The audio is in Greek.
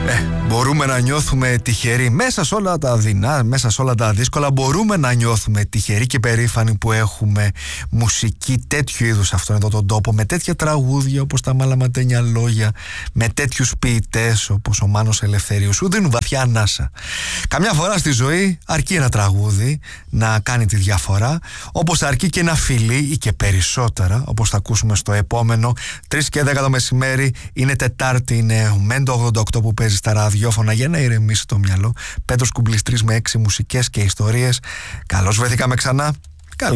Μπορούμε να νιώθουμε τυχεροί μέσα σε όλα τα δεινά, μέσα σε όλα τα δύσκολα. Μπορούμε να νιώθουμε τυχεροί και περήφανοι που έχουμε μουσική τέτοιου είδους αυτόν εδώ τον τόπο, με τέτοια τραγούδια όπως τα Μαλαματένια Λόγια, με τέτοιους ποιητές όπως ο Μάνος Ελευθερίου. Σου δίνουν βαθιά ανάσα. Καμιά φορά στη ζωή αρκεί ένα τραγούδι να κάνει τη διαφορά, όπως αρκεί και ένα φιλί ή και περισσότερα, όπως θα ακούσουμε στο επόμενο. 3 και 10 το μεσημέρι, είναι Τετάρτη, είναι ο Μέντο 88 που παίζει στα ραδιόφωνα για να ηρεμήσει το μυαλό. Πέτρος Κουμπλής, 3 με 6 μουσικές και ιστορίες. Καλώς βρεθήκαμε ξανά.